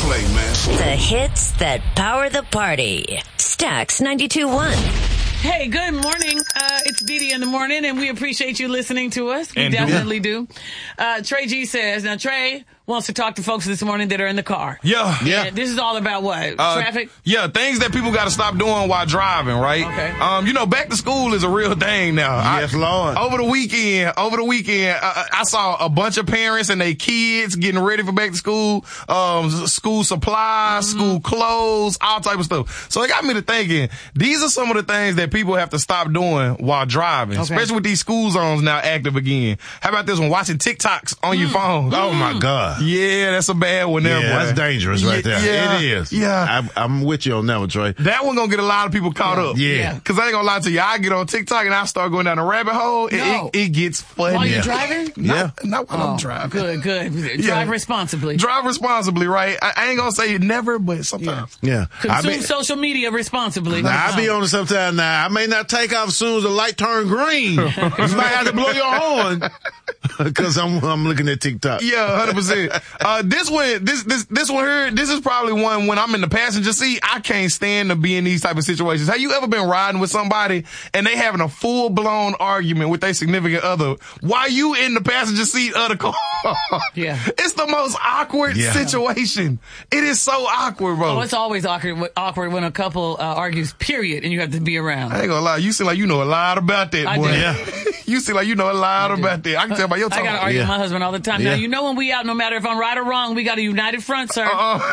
play, man. The hits that power the party. Stax 92.1. Hey, good morning. It's Dee in the morning, and we appreciate you listening to us. We And definitely do. Trey G says, now Trey wants to talk to folks this morning that are in the car. Yeah. And this is all about what? Traffic? Yeah, things that people got to stop doing while driving, right? Okay. Back to school is a real thing now. Yes, Lord. Over the weekend, I saw a bunch of parents and their kids getting ready for back to school, school supplies, school clothes, all type of stuff. So it got me to thinking, these are some of the things that people have to stop doing while driving, especially with these school zones now active again. How about this one? Watching TikToks on your phone. Oh, my God. Yeah, that's a bad one there, boy. That's dangerous right there. Yeah, it is. Yeah. I'm with you on that one, Trey. That one gonna get a lot of people caught up. Yeah. Cause I ain't gonna lie to you, I get on TikTok and I start going down a rabbit hole. No. It gets funny. While you're driving? Not while I'm driving. Good. Drive responsibly. Drive responsibly, right? I ain't gonna say never, but sometimes. Yeah. Consume social media responsibly. Now, I be on it sometimes now. I may not take off as soon as the light turn green. You might have to blow your horn. Cause I'm looking at TikTok. Yeah, 100%. This one here, this is probably one when I'm in the passenger seat, I can't stand to be in these type of situations. Have you ever been riding with somebody and they having a full blown argument with their significant other while you in the passenger seat of the car? Yeah. It's the most awkward situation. It is so awkward, bro. Oh, it's always awkward when a couple argues, period, and you have to be around. I ain't gonna lie. You seem like you know a lot about that, boy. You seem like you know a lot about that. I can tell by your tone. I gotta argue with my husband all the time. Now, you know when we out, no matter if I'm right or wrong, we got a united front, sir.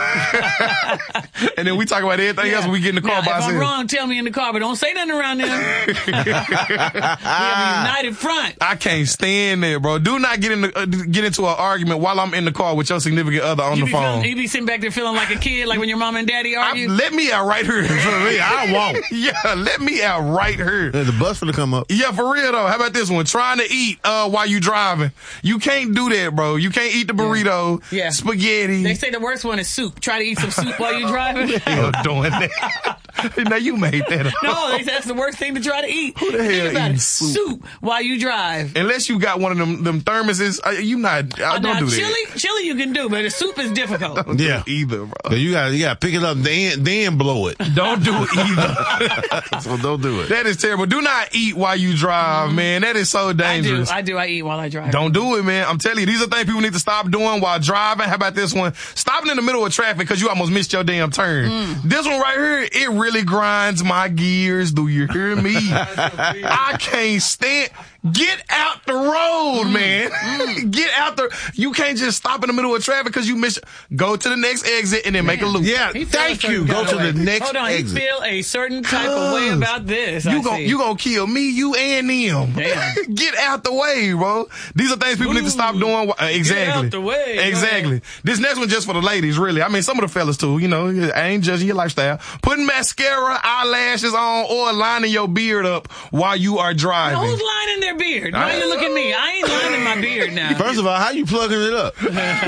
And then we talk about everything else when we get in the car by ourselves. If I'm wrong, tell me in the car, but don't say nothing around them. We have a united front. I can't stand that, bro. Do not get into an argument while I'm in the car with your significant other on the phone. You be sitting back there feeling like a kid, like when your mom and daddy argue. Let me out right here. I won't. Yeah, let me out right here. The bus finna come up. Yeah, for real though. How about this one? Trying to eat while you driving. You can't do that, bro. You can't eat the burrito, spaghetti. They say the worst one is soup. Try to eat some soup while you driving. Who the hell doing that? Now you made that up. No, they say that's the worst thing to try to eat. Who the hell eats soup while you drive? Unless you got one of them thermoses, you not. Don't do that. Chili you can do, but the soup is difficult. Don't do it either, bro. You gotta pick it up and then blow it. Don't do it either. So don't do it. That is terrible. Do not eat while you drive, man. That is so dangerous. I eat while I drive. Don't do it, man. I'm telling you, these are things people need to stop doing while driving. How about this one? Stopping in the middle of traffic because you almost missed your damn turn. This one right here, it really grinds my gears. Do you hear me? I can't stand. Get out the road, man. Get out you can't just stop in the middle of traffic because you miss. Go to the next exit and then make a loop. Yeah, thank you. Go to the next Hold on, exit. He feel a certain type of way about this. You gonna kill me, you and them. Damn. Get out the way, bro. These are things people need to stop doing. Exactly. Get out the way. Exactly. This next one just for the ladies, really. I mean, some of the fellas too. You know, I ain't judging your lifestyle. Putting mascara, eyelashes on, or lining your beard up while you are driving. Now, who's lining their beard? Why you look at me? I ain't lining my beard now. First of all, how you plugging it up?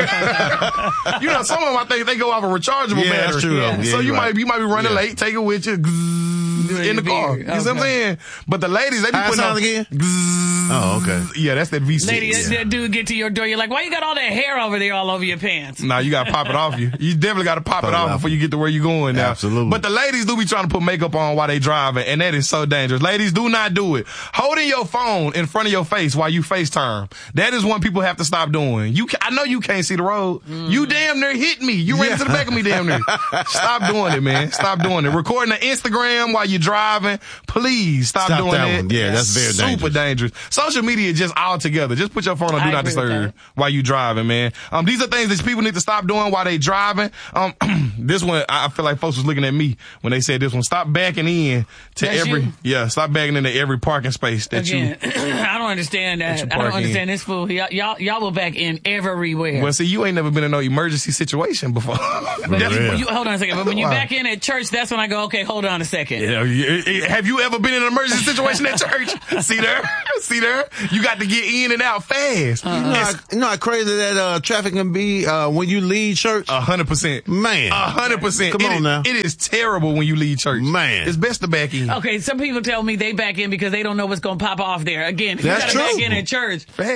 You know, some of them I think they go off a rechargeable battery. That's true. Yeah, so you might be running late, take it with you in the car. You see what I'm saying? But the ladies, they be putting on again. Oh, okay. Yeah, that's that V6. Lady, that dude get to your door, you're like, why you got all that hair over there all over your pants? Nah, you gotta pop it off you. You definitely gotta pop it off before you get to where you're going now. Absolutely. But the ladies do be trying to put makeup on while they driving, and that is so dangerous. Ladies, do not do it. Holding your phone in front of your face while you FaceTime. That is one people have to stop doing. I know you can't see the road. You damn near hit me. You ran into the back of me damn near. Stop doing it, man. Stop doing it. Recording the Instagram while you're driving. Please stop doing that. Yeah, that's very dangerous. Super dangerous. Social media just all together. Just put your phone on Do Not Disturb while you driving, man. These are things that people need to stop doing while they driving. This one, I feel like folks was looking at me when they said this one. Stop backing in to stop backing into every parking space that you. I don't understand that. I don't understand this fool. Y'all will back in everywhere. Well, see, you ain't never been in no emergency situation before. But hold on a second. But when you back in at church, that's when I go, okay, hold on a second. Have you ever been in an emergency situation at church? See there? You got to get in and out fast. You know how crazy that traffic can be when you leave church? 100%. Man. 100%. Come on now. It is terrible when you leave church. Man. It's best to back in. Okay, some people tell me they back in because they don't know what's going to pop off there. Again, if you got to back in at church. Facts.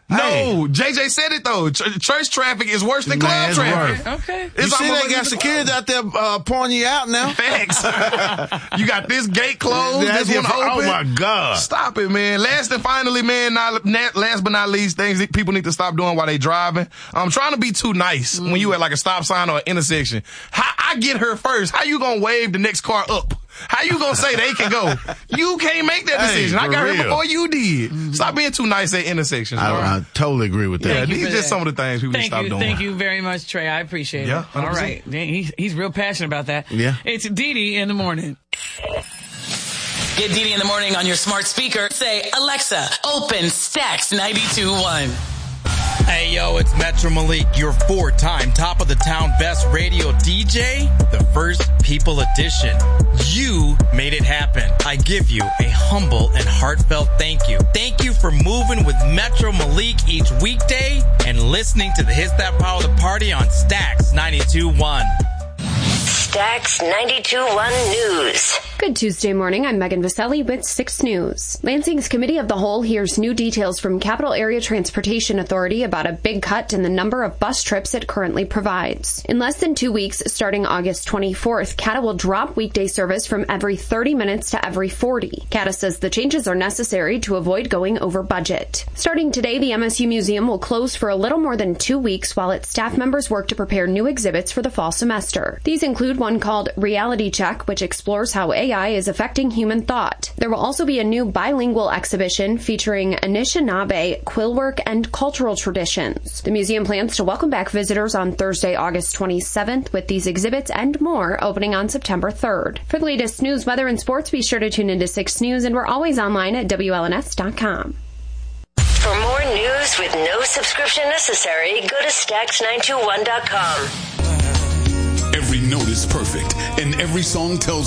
No, JJ said it though. Church traffic is worse than club it's traffic. worse. Okay. You see they got security out there pointing you out now? Facts. You got this gate closed, this one open. Oh my God. Stop it, man. Last and finally, man, last but not least, things that people need to stop doing while they driving. I'm trying to be too nice when you at like a stop sign or an intersection. I get her first. How you gonna wave the next car up? How you gonna say they can go? You can't make that decision. I got her before you did. Stop being too nice at intersections. I totally agree with that. Yeah, these are just some of the things people need to stop doing. Thank you very much, Trey. I appreciate it. Yeah, 100%. All right. He's real passionate about that. Yeah. It's Dee in the morning. Get Dee in the morning on your smart speaker. Say, Alexa, open Stacks 92.1. Hey, yo, it's Metro Malik, your 4-time top of the town best radio DJ, the First People Edition. You made it happen. I give you a humble and heartfelt thank you. Thank you for moving with Metro Malik each weekday and listening to the Hits That Power the Party on Stacks 92.1. Stacks 92.1 News. Good Tuesday morning. I'm Megan Vaselli with 6 News. Lansing's Committee of the Whole hears new details from Capital Area Transportation Authority about a big cut in the number of bus trips it currently provides. In less than 2 weeks, starting August 24th, CATA will drop weekday service from every 30 minutes to every 40. CATA says the changes are necessary to avoid going over budget. Starting today, the MSU Museum will close for a little more than 2 weeks while its staff members work to prepare new exhibits for the fall semester. These include one called Reality Check, which explores how AI is affecting human thought. There will also be a new bilingual exhibition featuring Anishinaabe, quillwork, and cultural traditions. The museum plans to welcome back visitors on Thursday, August 27th, with these exhibits and more opening on September 3rd. For the latest news, weather, and sports, be sure to tune into 6 News, and we're always online at WLNS.com. For more news with no subscription necessary, go to Stacks921.com. Every note is perfect, and every song tells